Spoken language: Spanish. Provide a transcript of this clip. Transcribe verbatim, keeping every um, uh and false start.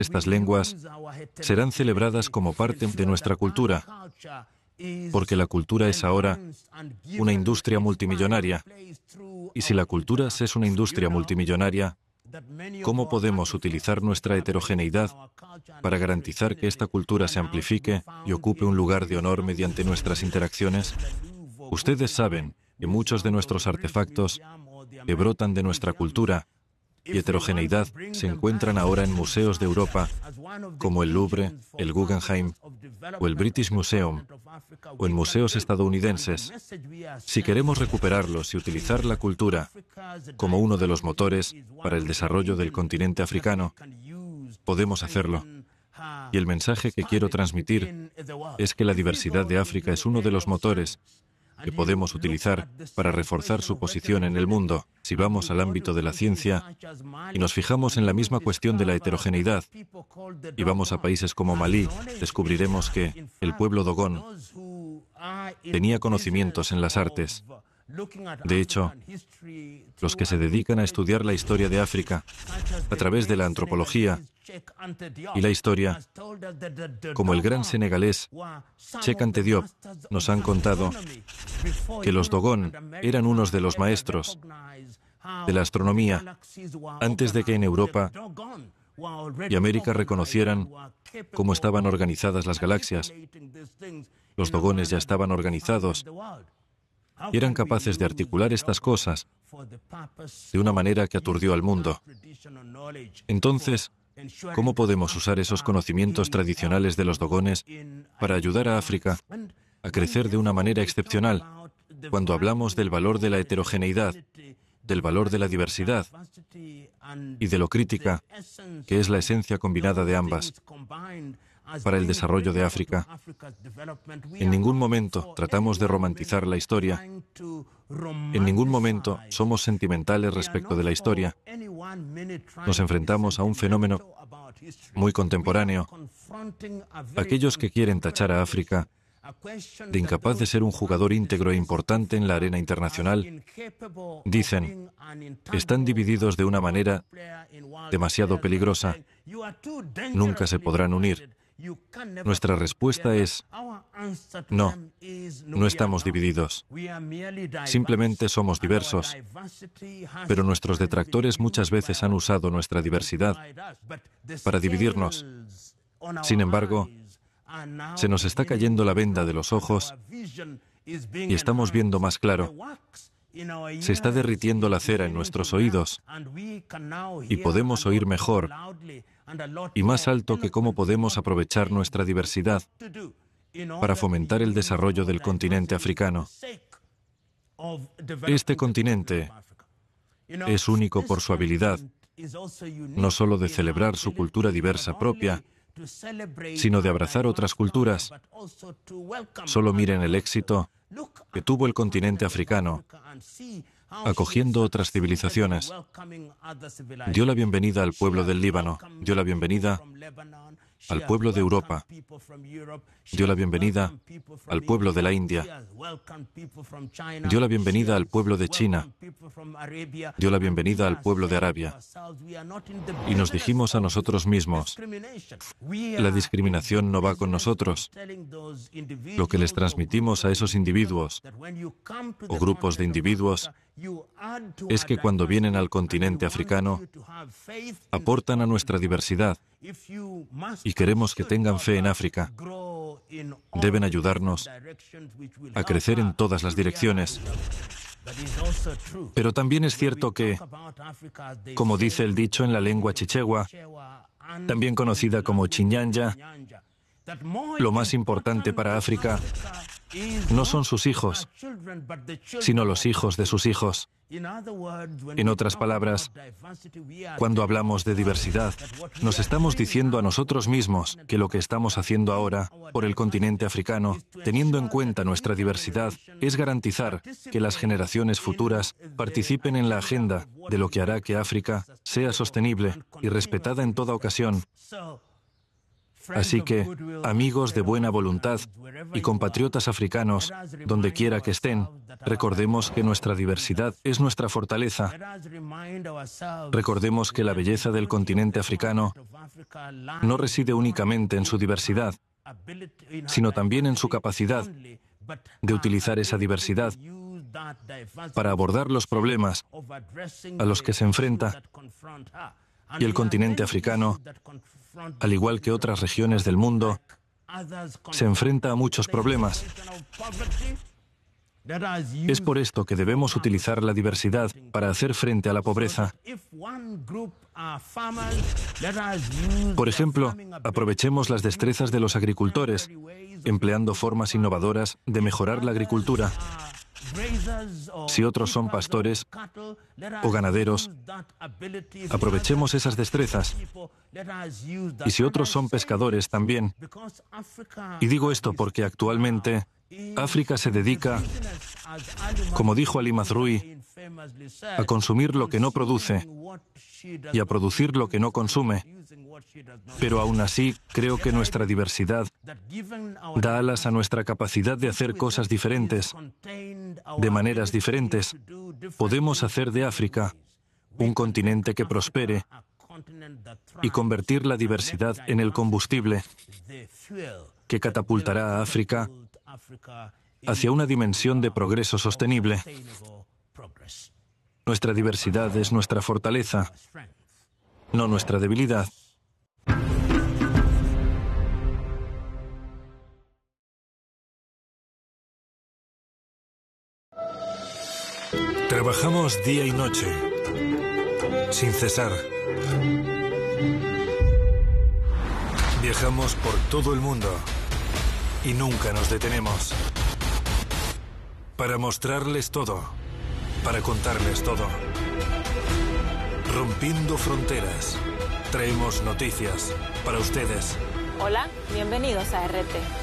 Estas lenguas serán celebradas como parte de nuestra cultura, porque la cultura es ahora una industria multimillonaria. Y si la cultura es una industria multimillonaria, ¿cómo podemos utilizar nuestra heterogeneidad para garantizar que esta cultura se amplifique y ocupe un lugar de honor mediante nuestras interacciones? Ustedes saben que muchos de nuestros artefactos que brotan de nuestra cultura y heterogeneidad se encuentran ahora en museos de Europa, como el Louvre, el Guggenheim o el British Museum, o en museos estadounidenses. Si queremos recuperarlos y utilizar la cultura como uno de los motores para el desarrollo del continente africano, podemos hacerlo. Y el mensaje que quiero transmitir es que la diversidad de África es uno de los motores que podemos utilizar para reforzar su posición en el mundo. Si vamos al ámbito de la ciencia y nos fijamos en la misma cuestión de la heterogeneidad y vamos a países como Malí, descubriremos que el pueblo Dogon tenía conocimientos en las artes. De hecho, los que se dedican a estudiar la historia de África a través de la antropología y la historia, como el gran senegalés Cheikh Anta Diop, nos han contado que los Dogon eran unos de los maestros de la astronomía antes de que en Europa y América reconocieran cómo estaban organizadas las galaxias. Los Dogones ya estaban organizados y eran capaces de articular estas cosas de una manera que aturdió al mundo. Entonces, ¿cómo podemos usar esos conocimientos tradicionales de los Dogones para ayudar a África a crecer de una manera excepcional? Cuando hablamos del valor de la heterogeneidad, del valor de la diversidad y de lo crítica, que es la esencia combinada de ambas, para el desarrollo de África. En ningún momento tratamos de romantizar la historia. En ningún momento somos sentimentales respecto de la historia. Nos enfrentamos a un fenómeno muy contemporáneo. Aquellos que quieren tachar a África de incapaz de ser un jugador íntegro e importante en la arena internacional, dicen, están divididos de una manera demasiado peligrosa. Nunca se podrán unir. Nuestra respuesta es, no, no estamos divididos. Simplemente somos diversos. Pero nuestros detractores muchas veces han usado nuestra diversidad para dividirnos. Sin embargo, se nos está cayendo la venda de los ojos y estamos viendo más claro. Se está derritiendo la cera en nuestros oídos y podemos oír mejor y más alto que cómo podemos aprovechar nuestra diversidad para fomentar el desarrollo del continente africano. Este continente es único por su habilidad, no solo de celebrar su cultura diversa propia, sino de abrazar otras culturas. Solo miren el éxito que tuvo el continente africano acogiendo otras civilizaciones. Dio la bienvenida al pueblo del Líbano, dio la bienvenida al pueblo de Europa, dio la bienvenida al pueblo de la India, dio la bienvenida al pueblo de China, dio la bienvenida al pueblo de Arabia. Y nos dijimos a nosotros mismos, la discriminación no va con nosotros. Lo que les transmitimos a esos individuos o grupos de individuos es que cuando vienen al continente africano, aportan a nuestra diversidad y queremos que tengan fe en África. Deben ayudarnos a crecer en todas las direcciones. Pero también es cierto que, como dice el dicho en la lengua chichewa, también conocida como Chinyanja, lo más importante para África no son sus hijos, sino los hijos de sus hijos. En otras palabras, cuando hablamos de diversidad, nos estamos diciendo a nosotros mismos que lo que estamos haciendo ahora por el continente africano, teniendo en cuenta nuestra diversidad, es garantizar que las generaciones futuras participen en la agenda de lo que hará que África sea sostenible y respetada en toda ocasión. Así que, amigos de buena voluntad y compatriotas africanos, donde quiera que estén, recordemos que nuestra diversidad es nuestra fortaleza. Recordemos que la belleza del continente africano no reside únicamente en su diversidad, sino también en su capacidad de utilizar esa diversidad para abordar los problemas a los que se enfrenta. Y el continente africano, al igual que otras regiones del mundo, se enfrenta a muchos problemas. Es por esto que debemos utilizar la diversidad para hacer frente a la pobreza. Por ejemplo, aprovechemos las destrezas de los agricultores, empleando formas innovadoras de mejorar la agricultura. Si otros son pastores o ganaderos, aprovechemos esas destrezas. Y si otros son pescadores también. Y digo esto porque actualmente África se dedica, como dijo Ali Mazrui, a consumir lo que no produce y a producir lo que no consume. Pero aún así, creo que nuestra diversidad da alas a nuestra capacidad de hacer cosas diferentes, de maneras diferentes. Podemos hacer de África un continente que prospere y convertir la diversidad en el combustible que catapultará a África hacia una dimensión de progreso sostenible. Nuestra diversidad es nuestra fortaleza, no nuestra debilidad. Trabajamos día y noche, sin cesar. Viajamos por todo el mundo y nunca nos detenemos. Para mostrarles todo, para contarles todo. Rompiendo fronteras, traemos noticias para ustedes. Hola, bienvenidos a R T.